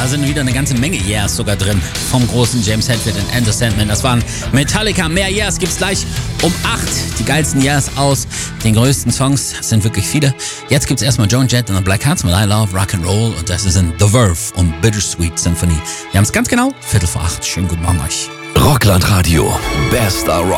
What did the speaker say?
sind wieder eine ganze Menge Yeahs sogar drin. Vom großen James Hetfield und Enter Sandman. Das waren Metallica. Mehr Yeahs gibt's gleich um 8. Die geilsten Yeahs aus den größten Songs. Das sind wirklich viele. Jetzt gibt's erstmal Joan Jett und The Black Hearts mit I Love Rock'n'Roll. Und das ist in The Verve und Bittersweet Symphony. Wir haben's ganz genau 7:45. Schönen guten Morgen euch. Rockland Radio. Bester Rock.